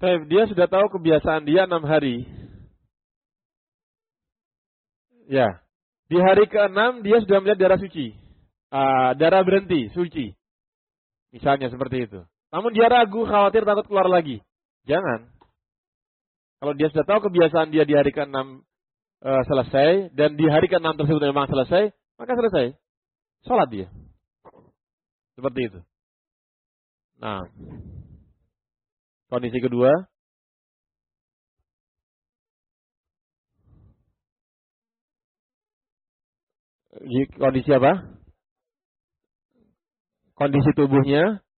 Dia sudah tahu kebiasaan dia 6 hari. Ya. Di hari ke-6 dia sudah melihat darah suci. Darah berhenti, suci. Misalnya seperti itu. Namun dia ragu, khawatir, takut keluar lagi. Jangan. Kalau dia sudah tahu kebiasaan dia di hari ke-6 selesai, dan di hari ke-6 tersebut memang selesai, maka selesai. Sholat dia. Seperti itu. Nah, kondisi kedua. Kondisi apa? Kondisi tubuhnya